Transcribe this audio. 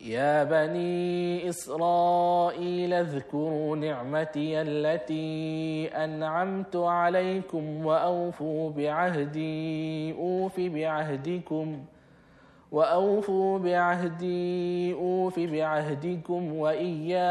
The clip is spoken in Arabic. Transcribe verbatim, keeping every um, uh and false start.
يا بني إسرائيل اذكروا نعمتي التي أنعمت عليكم وأوفوا بعهدي أوف بعهدكم وأوفوا بعهدي أوف بعهدكم وإياي